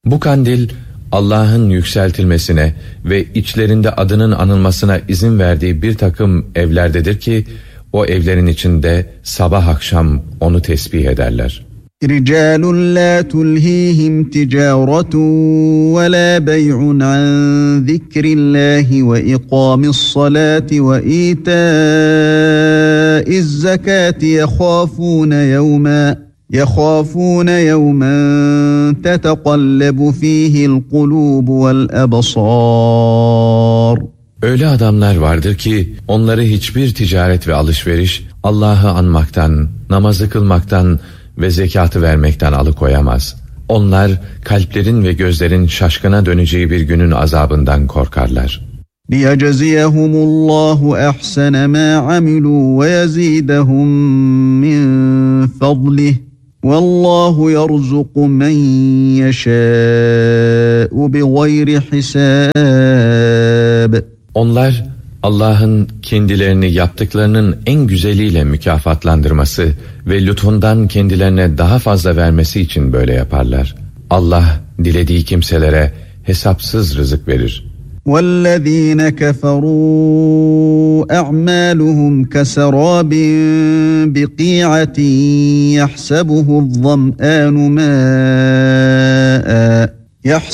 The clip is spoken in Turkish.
Bu kandil Allah'ın yükseltilmesine ve içlerinde adının anılmasına izin verdiği bir takım evlerdedir ki o evlerin içinde sabah akşam onu tesbih ederler. رِجَالٌ لَا تُلْهِيهِمْ تِجَارَةٌ وَلَا بَيْعٌ عَنْ ذِكْرِ اللّٰهِ وَإِقَامِ الصَّلَاةِ وَإِيتَاءِ الزَّكَاةِ يَخَافُونَ يَوْمًا تَتَقَلَّبُ فِيهِ الْقُلُوبُ وَالْأَبْصَارُ. Öyle adamlar vardır ki onları hiçbir ticaret ve alışveriş Allah'ı anmaktan, namazı kılmaktan ve zekatı vermekten alıkoyamaz. Onlar kalplerin ve gözlerin şaşkına döneceği bir günün azabından korkarlar. لِيَجْزِيَهُمُ اللّٰهُ أَحْسَنَ مَا عَمِلُوا وَيَزِيدَهُمْ مِنْ فَضْلِهِ وَاللّٰهُ يَرْزُقُ مَنْ يَشَاءُ بِغَيْرِ حِسَابٍ. Onlar Allah'ın kendilerini yaptıklarının en güzeliyle mükafatlandırması ve lütfundan kendilerine daha fazla vermesi için böyle yaparlar. Allah dilediği kimselere hesapsız rızık verir. وَالَّذ۪ينَ كَفَرُوا أَعْمَالُهُمْ كَسَرَابٍ بِقِيعَةٍ يَحْسَبُهُ